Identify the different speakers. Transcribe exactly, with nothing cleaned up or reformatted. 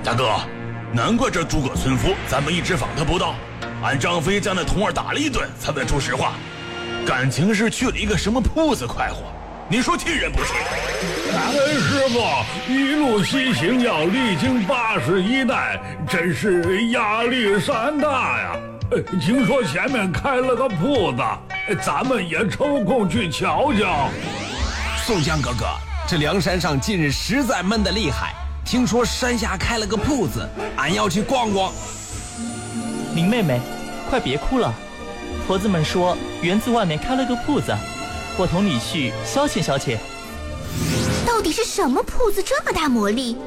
Speaker 1: 大哥，难怪这诸葛村夫咱们一直访他不到，俺张飞将那童儿打了一顿才问出实话，感情是去了一个什么铺子快活，你说气人不气？
Speaker 2: 哎，师傅，一路西行要历经八十一代，真是压力山大呀。听说前面开了个铺子，咱们也抽空去瞧瞧。
Speaker 3: 宋江哥哥，这梁山上近日实在闷得厉害，听说山下开了个铺子，俺要去逛逛。
Speaker 4: 林妹妹，快别哭了，婆子们说园子外面开了个铺子，我同你去消遣消遣。
Speaker 5: 到底是什么铺子这么大魔力？